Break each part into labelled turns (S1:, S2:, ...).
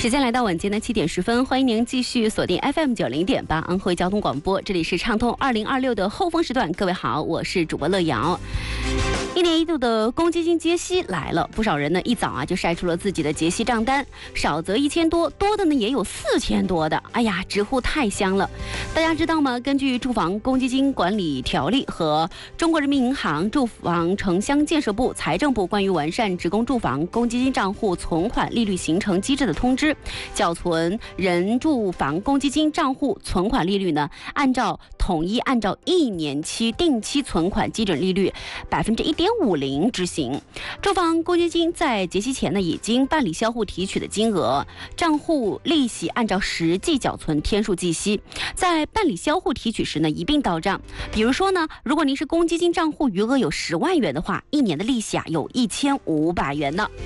S1: 时间来到晚间的7点10分，欢迎您继续锁定 FM90.8安徽交通广播，这里是畅通2026的后风时段。各位好，我是主播乐瑶。1年1度的公积金结息来了，不少人呢一早就晒出了自己的结息账单，少则1000多，多的呢也有4000多的。哎呀，直呼太香了！大家知道吗？根据住房公积金管理条例和中国人民银行、住房城乡建设部、财政部关于完善职工住房公积金账户存款利率形成机制的通知，缴存人住房公积金账户存款利率呢，统一按照1年期定期存款基准利率1.50%执行。住房公积金在结息前呢，已经办理销户提取的金额，账户利息按照实际缴存天数计息，在办理销户提取时呢，一并到账。比如说呢，如果您是公积金账户余额有10万元的话，1年的利息有1500元呢。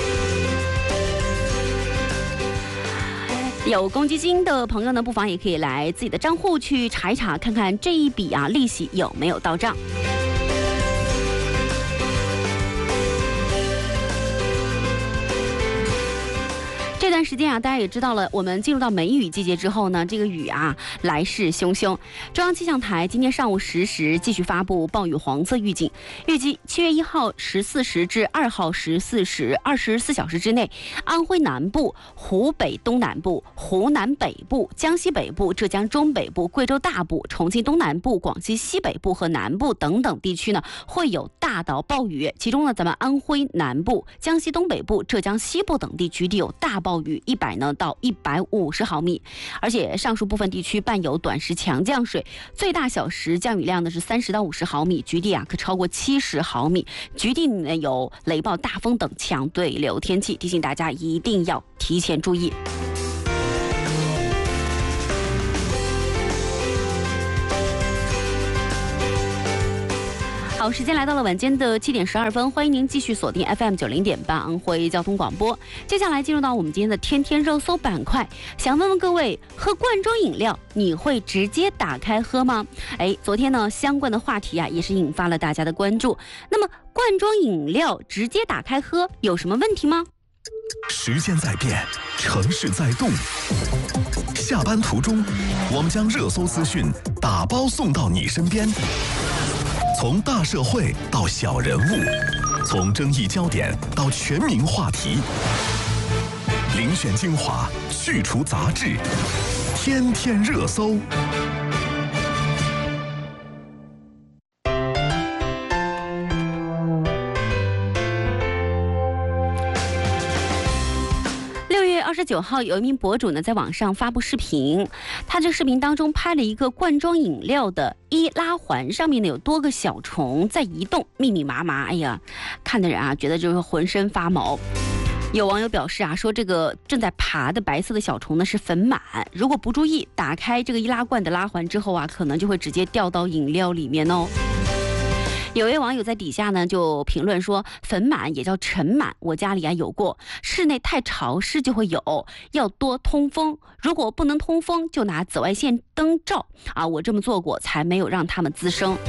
S1: 有公积金的朋友呢，不妨也可以来自己的账户去查一查，看看这一笔利息有没有到账。这段时间大家也知道了，我们进入到梅雨季节之后呢，这个雨来势汹汹。中央气象台今天上午10时继续发布暴雨黄色预警，预计7月1号14时至2号14时24小时之内，安徽南部、湖北东南部、湖南北部、江西北部、浙江中北部、贵州大部、重庆东南部、广西西北部和南部等等地区呢，会有大到暴雨。其中呢，咱们安徽南部、江西东北部、浙江西部等地区地有大暴雨100到150毫米，而且上述部分地区伴有短时强降水，最大小时降雨量呢是30到50毫米，局地可超过70毫米，局地呢有雷暴、大风等强对流天气，提醒大家一定要提前注意。好，时间来到了晚间的7点12分，欢迎您继续锁定 FM90.8安徽交通广播。接下来进入到我们今天的天天热搜板块，想问问各位，喝罐装饮料你会直接打开喝吗？昨天呢相关的话题也是引发了大家的关注。那么罐装饮料直接打开喝有什么问题吗？
S2: 时间在变，城市在动。下班途中，我们将热搜资讯打包送到你身边。从大社会到小人物，从争议焦点到全民话题，遴选精华，去除杂质，天天热搜。
S1: 29号，有一名博主呢在网上发布视频，他这视频当中拍了一个罐装饮料的易拉环，上面呢有多个小虫在移动，密密麻麻，看的人觉得就是浑身发毛。有网友表示说这个正在爬的白色的小虫呢是粉螨，如果不注意打开这个易拉罐的拉环之后可能就会直接掉到饮料里面哦。有位网友在底下呢就评论说，粉螨也叫尘螨，我家里有过，室内太潮湿就会有，要多通风，如果不能通风就拿紫外线灯照我这么做过，才没有让它们滋生。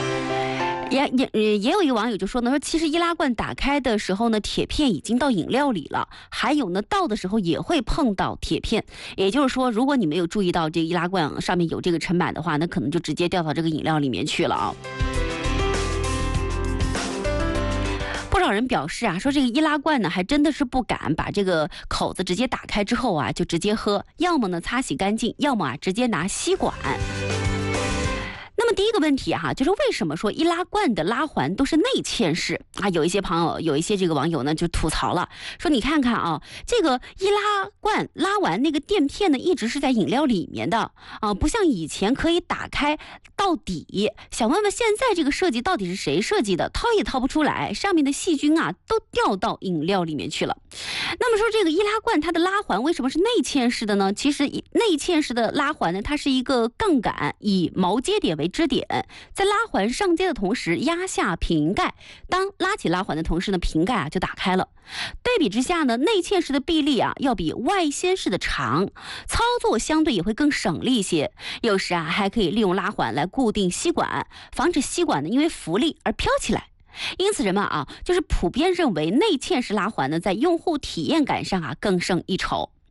S1: 也有一个网友就说呢，其实易拉罐打开的时候呢，铁片已经到饮料里了，还有呢倒的时候也会碰到铁片，也就是说如果你没有注意到这个易拉罐上面有这个尘螨的话，那可能就直接掉到这个饮料里面去了不少人表示说这个易拉罐呢还真的是不敢把这个口子直接打开之后就直接喝，要么呢擦洗干净，要么直接拿吸管。那么第一个问题就是为什么说易拉罐的拉环都是内嵌式有一些这个网友呢就吐槽了，说你看看这个易拉罐拉完那个垫片呢一直是在饮料里面的不像以前可以打开到底。想问问现在这个设计到底是谁设计的？掏也掏不出来，上面的细菌都掉到饮料里面去了。那么说这个易拉罐它的拉环为什么是内嵌式的呢？其实内嵌式的拉环呢，它是一个杠杆，以毛接点为支点，在拉环上接的同时压下瓶盖，当拉起拉环的同时呢，瓶盖就打开了。对比之下呢，内嵌式的臂力要比外掀式的长，操作相对也会更省力一些。有时还可以利用拉环来固定吸管，防止吸管呢因为浮力而飘起来。因此人们就是普遍认为内嵌式拉环呢在用户体验感上更胜一筹。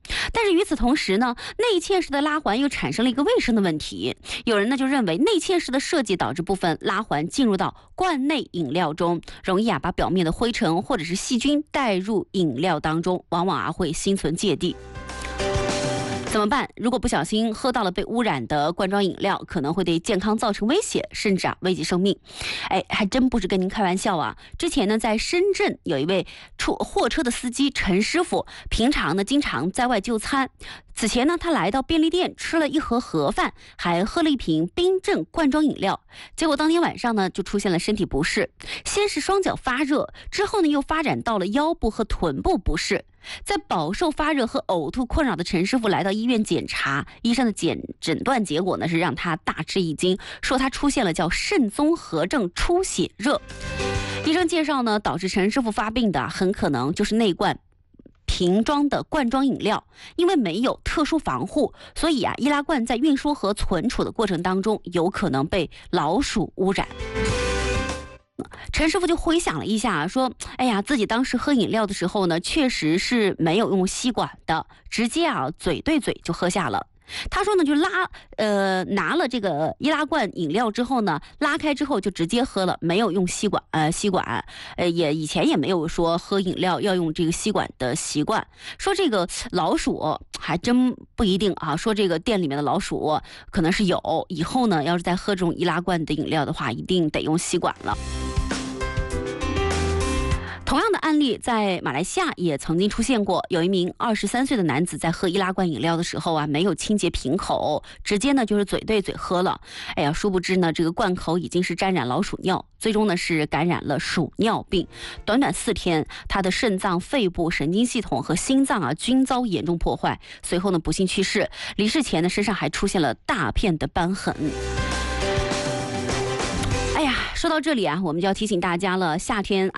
S1: 但是与此同时呢，内嵌式的拉环又产生了一个卫生的问题。有人呢就认为内嵌式的设计导致部分拉环进入到罐内饮料中，容易把表面的灰尘或者是细菌带入饮料当中，往往会心存芥蒂。怎么办？如果不小心喝到了被污染的罐装饮料，可能会对健康造成威胁，甚至危及生命。还真不是跟您开玩笑啊！之前呢，在深圳有一位货车的司机陈师傅，平常呢经常在外就餐。此前呢，他来到便利店吃了一盒盒饭，还喝了一瓶冰镇罐装饮料。结果当天晚上呢，就出现了身体不适，先是双脚发热，之后呢又发展到了腰部和臀部不适。在饱受发热和呕吐困扰的陈师傅来到医院检查，医生的诊断结果呢是让他大吃一惊，说他出现了叫肾综合症出血热。医生介绍呢，导致陈师傅发病的很可能就是那罐瓶装的罐装饮料，因为没有特殊防护，所以易拉罐在运输和存储的过程当中有可能被老鼠污染。陈师傅就回想了一下，说自己当时喝饮料的时候呢，确实是没有用吸管的，直接嘴对嘴就喝下了。他说呢，就拿了这个易拉罐饮料之后呢，拉开之后就直接喝了，没有用吸管，以前也没有说喝饮料要用这个吸管的习惯。说这个老鼠还真不一定说这个店里面的老鼠可能是有，以后呢要是再喝这种易拉罐的饮料的话，一定得用吸管了。同样的案例在马来西亚也曾经出现过，有一名23岁的男子在喝易拉罐饮料的时候没有清洁瓶口，直接呢就是嘴对嘴喝了。殊不知呢，这个罐口已经是沾染老鼠尿，最终呢是感染了鼠尿病。短短4天，他的肾脏、肺部、神经系统和心脏均遭严重破坏，随后呢不幸去世。离世前呢身上还出现了大片的斑痕。说到这里我们就要提醒大家了，夏天